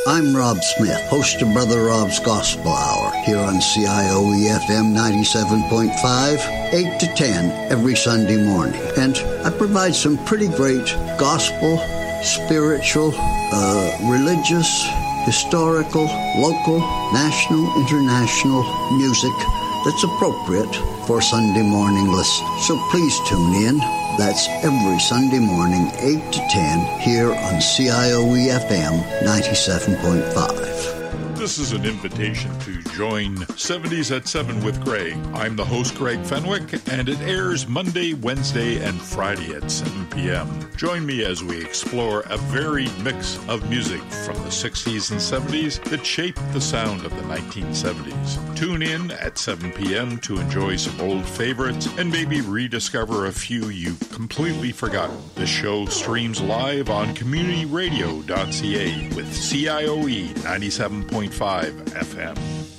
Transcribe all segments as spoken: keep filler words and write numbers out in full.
I'm Rob Smith, host of Brother Rob's Gospel Hour, here on C I O E F M ninety-seven point five, eight to ten every Sunday morning. And I provide some pretty great gospel, spiritual, uh, religious, historical, local, national, international music that's appropriate for Sunday morning listeners. So please tune in. That's every Sunday morning, eight to ten, here on C I O E F M ninety-seven point five. This is an invitation to join seventies at seven with Greg. I'm the host, Greg Fenwick, and it airs Monday, Wednesday, and Friday at seven p.m. Join me as we explore a varied mix of music from the sixties and seventies that shaped the sound of the nineteen seventies. Tune in at seven p.m. to enjoy some old favorites and maybe rediscover a few you've completely forgotten. The show streams live on community radio dot c a with C I O E ninety-seven point five F M.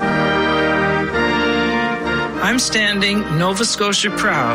I'm standing Nova Scotia proud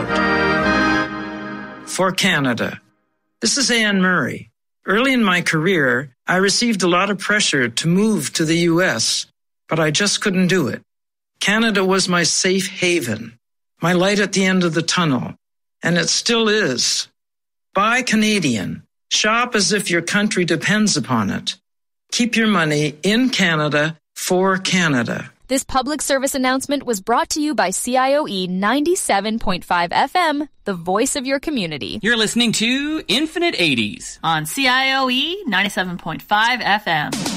for Canada. This is Anne Murray. Early in my career, I received a lot of pressure to move to the U S, but I just couldn't do it. Canada was my safe haven, my light at the end of the tunnel, and it still is. Buy Canadian. Shop as if your country depends upon it. Keep your money in Canada for Canada. This public service announcement was brought to you by C I O E ninety-seven point five F M, the voice of your community. You're listening to Infinite eighties on C I O E ninety-seven point five F M.